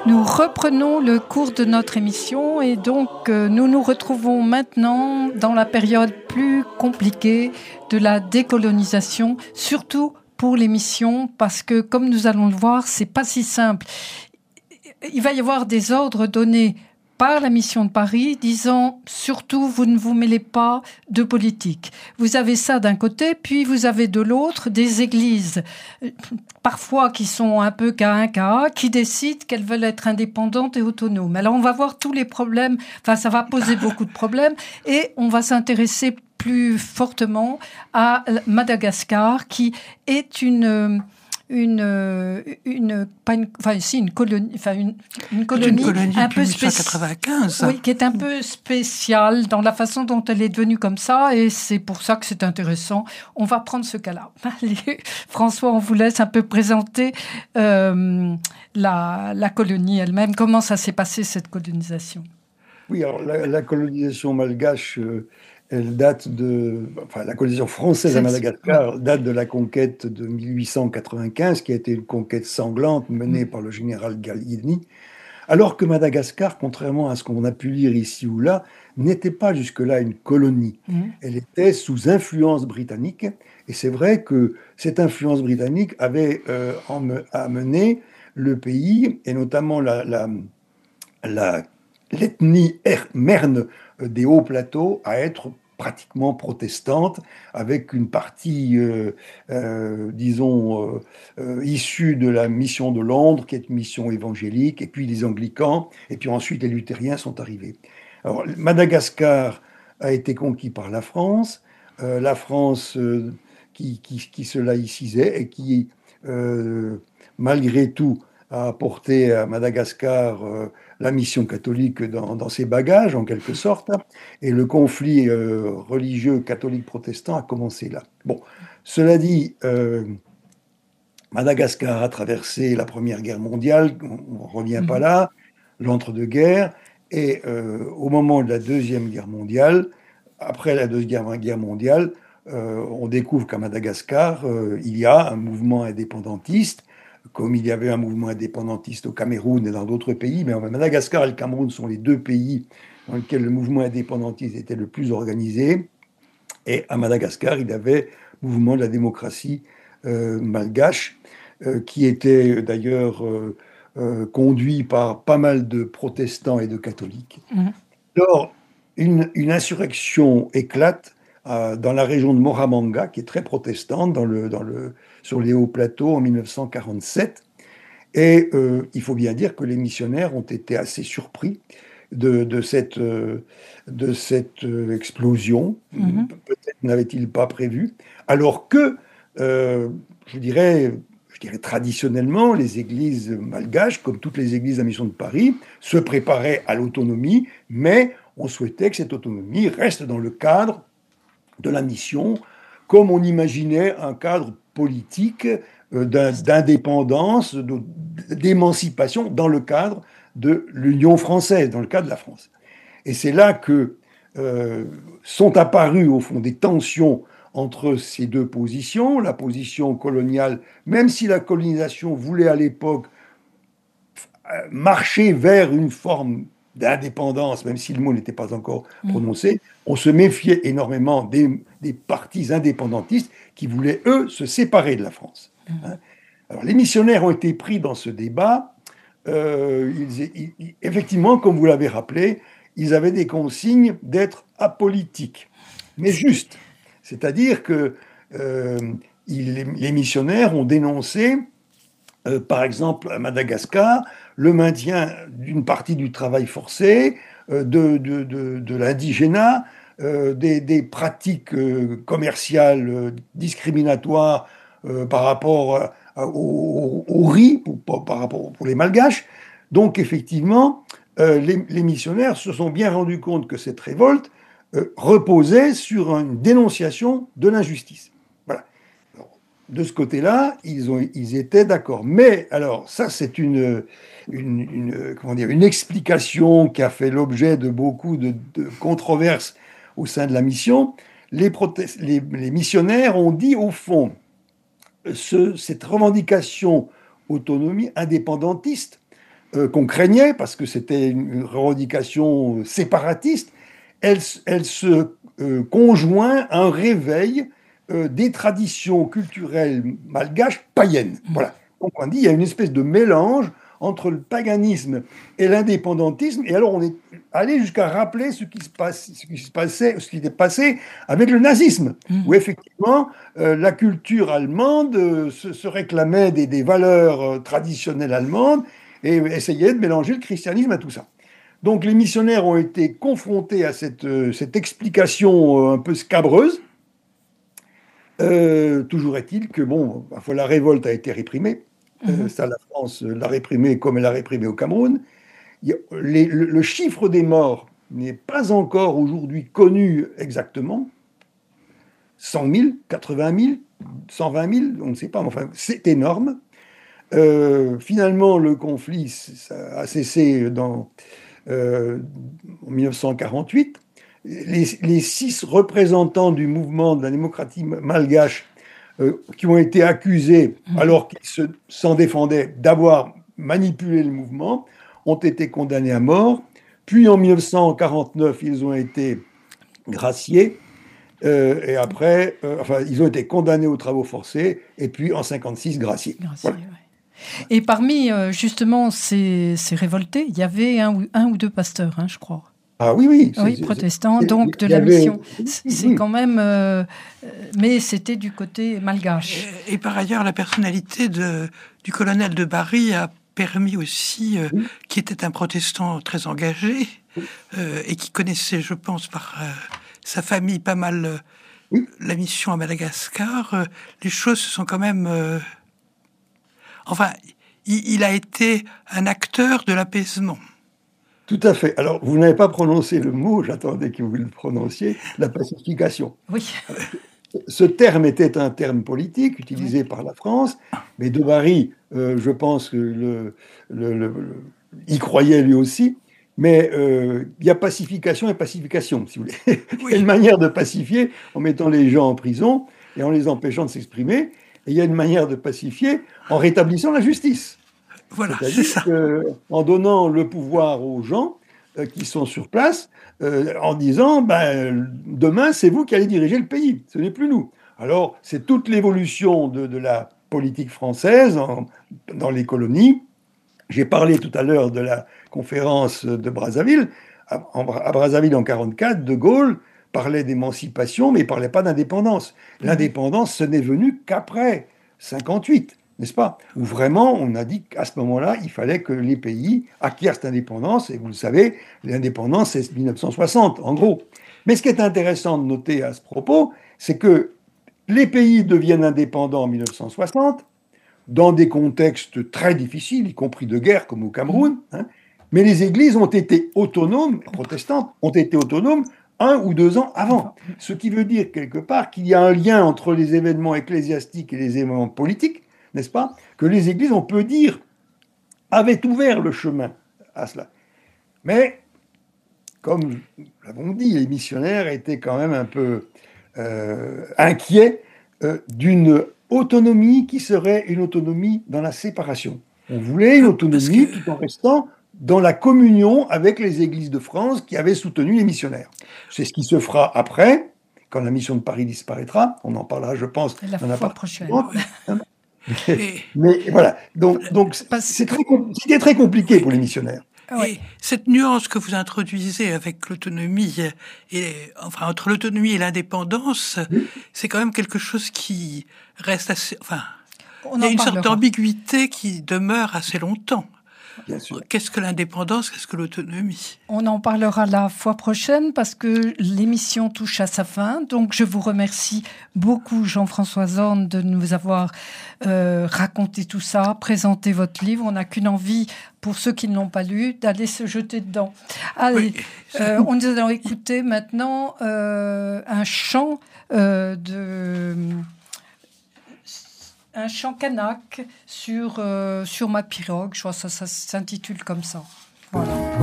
Nous reprenons le cours de notre émission et donc nous nous retrouvons maintenant dans la période plus compliquée de la décolonisation, surtout pour les missions, parce que comme nous allons le voir, c'est pas si simple. Il va y avoir des ordres donnés par la mission de Paris disant surtout vous ne vous mêlez pas de politique. Vous avez ça d'un côté, puis vous avez de l'autre des églises, parfois qui sont un peu K1, qui décident qu'elles veulent être indépendantes et autonomes. Alors on va voir tous les problèmes, enfin ça va poser beaucoup de problèmes et on va s'intéresser plus fortement à Madagascar qui est une colonie un peu spéciale, oui, qui est un peu spéciale dans la façon dont elle est devenue comme ça, et c'est pour ça que c'est intéressant. On va prendre ce cas-là. Allez, François, on vous laisse un peu présenter la colonie elle-même. Comment ça s'est passé, cette colonisation? Oui, alors la colonisation malgache, elle date la colonisation française à Madagascar date de la conquête de 1895, qui a été une conquête sanglante menée par le général Gallieni, alors que Madagascar, contrairement à ce qu'on a pu lire ici ou là, n'était pas jusque-là une colonie. Elle était sous influence britannique, et c'est vrai que cette influence britannique avait amené le pays, et notamment l'ethnie merne des hauts plateaux à être pratiquement protestante, avec une partie, issue de la mission de Londres, qui est une mission évangélique, et puis les anglicans, et puis ensuite les luthériens sont arrivés. Alors, Madagascar a été conquis par la France qui se laïcisait et qui, malgré tout, a apporté à Madagascar la mission catholique dans ses bagages, en quelque sorte, et le conflit religieux catholique-protestant a commencé là. Bon, cela dit, Madagascar a traversé la Première Guerre mondiale, on ne revient pas là, l'entre-deux-guerres, et au moment de la Deuxième Guerre mondiale, après la Deuxième Guerre mondiale, on découvre qu'à Madagascar, il y a un mouvement indépendantiste, comme il y avait un mouvement indépendantiste au Cameroun et dans d'autres pays, mais Madagascar et le Cameroun sont les deux pays dans lesquels le mouvement indépendantiste était le plus organisé. Et à Madagascar, il y avait le mouvement de la démocratie malgache, qui était d'ailleurs conduit par pas mal de protestants et de catholiques. Alors, une insurrection éclate dans la région de Moramanga, qui est très protestante, sur les hauts plateaux en 1947. Et il faut bien dire que les missionnaires ont été assez surpris de cette explosion. Peut-être n'avaient-ils pas prévu. Alors que, je dirais traditionnellement, les églises malgaches, comme toutes les églises de la mission de Paris, se préparaient à l'autonomie, mais on souhaitait que cette autonomie reste dans le cadre de la mission, comme on imaginait un cadre politique d'indépendance, d'émancipation dans le cadre de l'Union française, dans le cadre de la France. Et c'est là que sont apparues, au fond, des tensions entre ces deux positions, la position coloniale, même si la colonisation voulait à l'époque marcher vers une forme d'indépendance, même si le mot n'était pas encore prononcé, on se méfiait énormément des partis indépendantistes qui voulaient, eux, se séparer de la France. Alors, les missionnaires ont été pris dans ce débat. Effectivement, comme vous l'avez rappelé, ils avaient des consignes d'être apolitiques, mais justes. C'est-à-dire que les missionnaires ont dénoncé, par exemple, à Madagascar, le maintien d'une partie du travail forcé, de l'indigénat, des pratiques commerciales discriminatoires par rapport au riz, par rapport pour les Malgaches. Donc, effectivement, les missionnaires se sont bien rendus compte que cette révolte reposait sur une dénonciation de l'injustice. Voilà. De ce côté-là, ils étaient d'accord. Mais alors, ça, c'est une explication qui a fait l'objet de beaucoup de controverses au sein de la mission. Les missionnaires ont dit, au fond, cette revendication autonomie indépendantiste qu'on craignait, parce que c'était une revendication séparatiste, elle se conjoint à un réveil des traditions culturelles malgaches païennes. Voilà. Donc on dit il y a une espèce de mélange entre le paganisme et l'indépendantisme. Et alors on est allé jusqu'à rappeler ce qui était passé avec le nazisme, où effectivement la culture allemande se réclamait des valeurs traditionnelles allemandes et essayait de mélanger le christianisme à tout ça. Donc les missionnaires ont été confrontés à cette explication un peu scabreuse. Toujours est-il que la révolte a été réprimée. Ça, la France l'a réprimée comme elle l'a réprimée au Cameroun. Le chiffre des morts n'est pas encore aujourd'hui connu exactement. 100 000, 80 000, 120 000, on ne sait pas, mais enfin, c'est énorme. Finalement, le conflit a cessé en 1948. Les 6 représentants du mouvement de la démocratie malgache qui ont été accusés, alors qu'ils s'en défendaient, d'avoir manipulé le mouvement, ont été condamnés à mort. Puis en 1949, ils ont été graciés. Et après, ils ont été condamnés aux travaux forcés. Et puis en 1956, graciés. Voilà. Ouais. Et parmi justement ces révoltés, il y avait un ou deux pasteurs, je crois. Ah oui. Oui, protestants, donc de la mission. C'est quand même... mais c'était du côté malgache. Et par ailleurs, la personnalité du colonel de Barry a permis aussi, qui était un protestant très engagé, et qui connaissait, je pense, par sa famille pas mal la mission à Madagascar, les choses se sont quand même... il a été un acteur de l'apaisement. Tout à fait. Alors, vous n'avez pas prononcé le mot, j'attendais que vous le prononciez, la pacification. Oui. Ce terme était un terme politique utilisé par la France, mais de Barry, je pense que y croyait lui aussi. Mais il y a pacification et pacification, si vous voulez. Il y a une manière de pacifier en mettant les gens en prison et en les empêchant de s'exprimer. Et il y a une manière de pacifier en rétablissant la justice. Voilà, c'est-à-dire c'est ça. En donnant le pouvoir aux gens qui sont sur place, en disant demain, c'est vous qui allez diriger le pays, ce n'est plus nous. Alors, c'est toute l'évolution de la politique française dans les colonies. J'ai parlé tout à l'heure de la conférence de Brazzaville. À Brazzaville en 1944, De Gaulle parlait d'émancipation, mais il ne parlait pas d'indépendance. L'indépendance, ce n'est venu qu'après 1958. N'est-ce pas? Où vraiment, on a dit qu'à ce moment-là, il fallait que les pays acquièrent cette indépendance. Et vous le savez, l'indépendance, c'est 1960, en gros. Mais ce qui est intéressant de noter à ce propos, c'est que les pays deviennent indépendants en 1960, dans des contextes très difficiles, y compris de guerre, comme au Cameroun. Mais les églises ont été autonomes, protestantes, ont été autonomes 1 ou 2 ans avant. Ce qui veut dire, quelque part, qu'il y a un lien entre les événements ecclésiastiques et les événements politiques, n'est-ce pas? Que les églises, on peut dire, avaient ouvert le chemin à cela. Mais, comme nous l'avons dit, les missionnaires étaient quand même un peu inquiets d'une autonomie qui serait une autonomie dans la séparation. On voulait une autonomie tout en restant dans la communion avec les églises de France qui avaient soutenu les missionnaires. C'est ce qui se fera après, quand la mission de Paris disparaîtra. On en parlera, je pense, la fois prochaine. Mais voilà, donc c'était très compliqué pour les missionnaires. Et cette nuance que vous introduisez avec l'autonomie, entre l'autonomie et l'indépendance, c'est quand même quelque chose qui reste assez... il y a une sorte d'ambiguïté qui demeure assez longtemps. Bien sûr. Qu'est-ce que l'indépendance, qu'est-ce que l'autonomie? On en parlera la fois prochaine parce que l'émission touche à sa fin. Donc, je vous remercie beaucoup, Jean-François Zorn, de nous avoir raconté tout ça, présenté votre livre. On n'a qu'une envie, pour ceux qui ne l'ont pas lu, d'aller se jeter dedans. Allez, on nous allons écouter maintenant un chant un chant kanak sur ma pirogue. Je crois que ça s'intitule comme ça. Voilà.